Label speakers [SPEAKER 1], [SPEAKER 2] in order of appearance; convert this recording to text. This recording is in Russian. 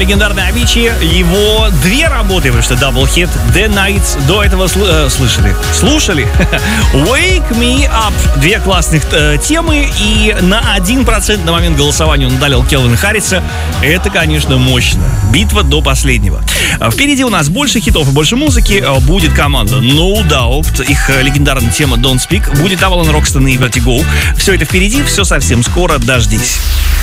[SPEAKER 1] Легендарный Avicii, его две работы, потому что Double-хит, The Nights, до этого слушали Wake Me Up, две классных темы, и на 1% на момент голосования он удалил Келвина Харриса. Это, конечно, мощно. Битва до последнего. Впереди у нас больше хитов и больше музыки. Будет команда No Doubt, их легендарная тема Don't Speak, будет Avalon, Roxton и Vertigo. Все это впереди, все совсем скоро, дождись.